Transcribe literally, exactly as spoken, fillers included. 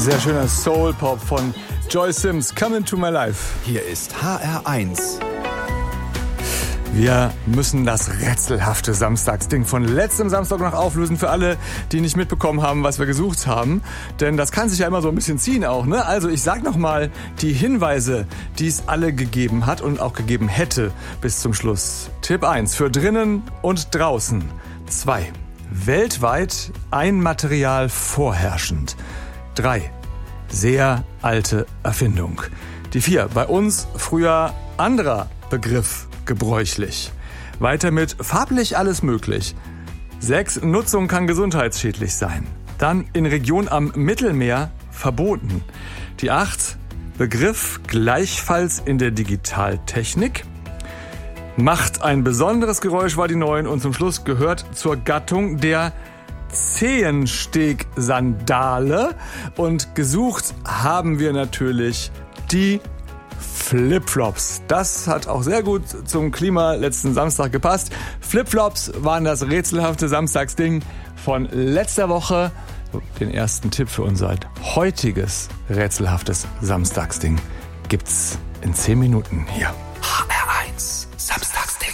Sehr schöner Soul-Pop von Joy Sims, Come Into My Life. Hier ist H R eins. Wir müssen das rätselhafte Samstagsding von letztem Samstag noch auflösen für alle, die nicht mitbekommen haben, was wir gesucht haben. Denn das kann sich ja immer so ein bisschen ziehen auch, ne? Also ich sag nochmal die Hinweise, die es alle gegeben hat und auch gegeben hätte bis zum Schluss. Tipp eins, für drinnen und draußen. zwei, weltweit ein Material vorherrschend. drei, sehr alte Erfindung. Die vier, bei uns früher anderer Begriff gebräuchlich. Weiter mit farblich alles möglich. sechs, Nutzung kann gesundheitsschädlich sein. Dann in Region am Mittelmeer verboten. Die acht, Begriff gleichfalls in der Digitaltechnik. Macht ein besonderes Geräusch war die neun und zum Schluss gehört zur Gattung der Zehensteg-Sandale. Und gesucht haben wir natürlich die Flipflops. Das hat auch sehr gut zum Klima letzten Samstag gepasst. Flipflops waren das rätselhafte Samstagsding von letzter Woche. Den ersten Tipp für unser heutiges rätselhaftes Samstagsding gibt's in zehn Minuten hier.